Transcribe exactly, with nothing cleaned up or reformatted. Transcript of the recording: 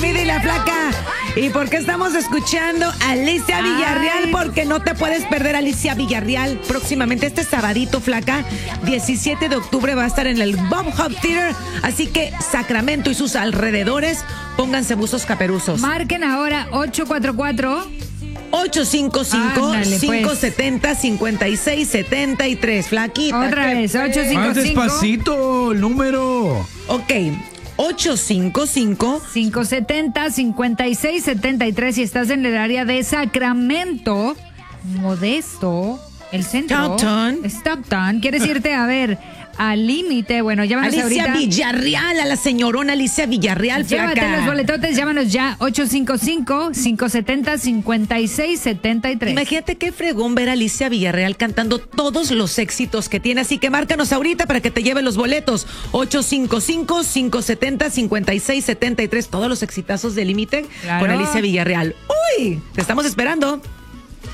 mi Dile Flaca. ¿Y por qué estamos escuchando a Alicia Villarreal? Ay. Porque no te puedes perder a Alicia Villarreal próximamente este sabadito, Flaca. diecisiete de octubre va a estar en el Bob Hub Theater. Así que Sacramento y sus alrededores, pónganse buzos caperuzos. Marquen ahora ocho cuatro cuatro. ocho cinco cinco, Ándale, cinco pues. siete cero, cinco seis siete tres. Flaquita. Otra ¿qué vez, ocho cinco Más cinco. despacito, el número. Ok, ocho cinco cinco. cinco setenta, cincuenta y seis setenta y tres. Si estás en el área de Sacramento, Modesto, el centro. Stockton. Stockton. ¿Quieres irte a ver al límite? Bueno, llámanos Alicia ahorita. Villarreal, a la señorona Alicia Villarreal, Llévate Flaca. los boletotes, llámanos ya. ocho cinco cinco, cinco setenta, cincuenta y seis setenta y tres. Imagínate qué fregón ver a Alicia Villarreal cantando todos los éxitos que tiene. Así que márcanos ahorita para que te lleve los boletos. ocho cinco cinco, cinco setenta, cincuenta y seis setenta y tres. Todos los exitazos de Límite Claro. con Alicia Villarreal. ¡Uy! Te estamos esperando.